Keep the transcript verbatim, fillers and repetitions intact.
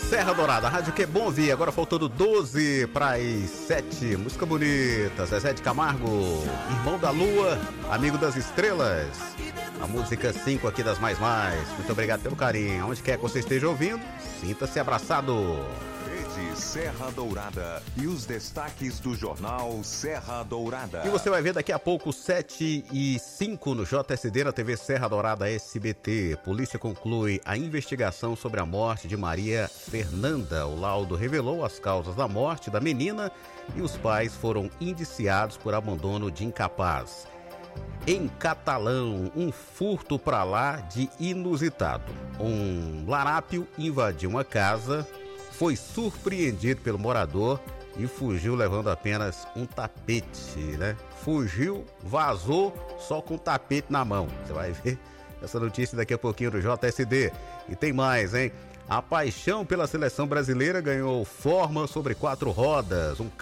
Serra Dourada, a rádio que é bom ouvir. Agora faltando doze para as sete. Música bonita, Zezé de Camargo, Irmão da Lua, Amigo das Estrelas. A música cinco aqui das Mais Mais. Muito obrigado pelo carinho. Onde quer que você esteja ouvindo, sinta-se abraçado. Rede Serra Dourada e os destaques do jornal Serra Dourada. E você vai ver daqui a pouco, sete e cinco no J S D, na T V Serra Dourada S B T. Polícia conclui a investigação sobre a morte de Maria Fernanda. O laudo revelou as causas da morte da menina e os pais foram indiciados por abandono de incapaz. Em Catalão, um furto pra lá de inusitado. Um larápio invadiu uma casa, foi surpreendido pelo morador e fugiu levando apenas um tapete, né? Fugiu, vazou, só com o tapete na mão. Você vai ver essa notícia daqui a pouquinho do J S D. E tem mais, hein? A paixão pela seleção brasileira ganhou forma sobre quatro rodas. Um